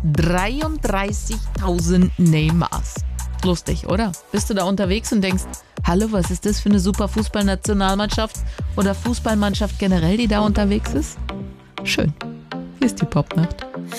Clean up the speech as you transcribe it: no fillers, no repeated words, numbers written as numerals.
33.000 Neymars. Lustig, oder? Bist du da unterwegs und denkst, hallo, was ist das für eine super Fußballnationalmannschaft oder Fußballmannschaft generell, die da unterwegs ist? Schön. Hier ist die Popnacht.